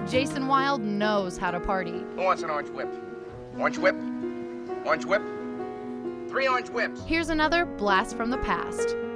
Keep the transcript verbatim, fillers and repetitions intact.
Jason Wild knows how to party. Who wants an orange whip? Orange whip? Orange whip? Three orange whips. Here's another blast from the past.